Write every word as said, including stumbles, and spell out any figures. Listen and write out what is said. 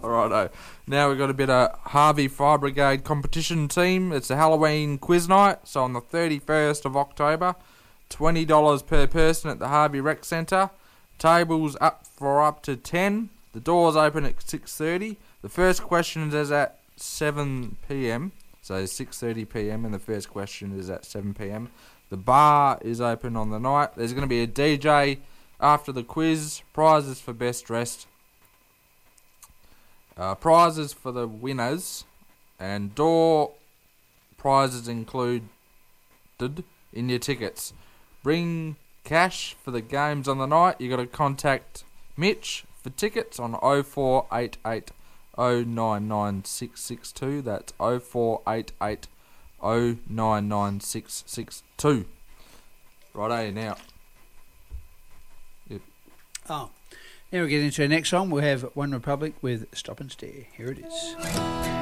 Righto. Now we've got a bit of Harvey Fire Brigade competition team. It's a Halloween quiz night, so on the thirty-first of October, twenty dollars per person at the Harvey Rec Centre. Tables up for up to ten. The doors open at six thirty. The first question is at seven p.m. So six thirty p.m. and the first question is at seven p.m. The bar is open on the night. There's going to be a D J after the quiz. Prizes for best dressed. Uh, prizes for the winners. And door prizes included in your tickets. Bring cash for the games on the night. You got to contact Mitch for tickets on oh four eight eight oh nine nine six six two. That's oh four eight eight oh nine nine six six two. Righto now. Yep. Oh, now we get into our next song. We'll have One Republic with Stop and Stare. Here it is.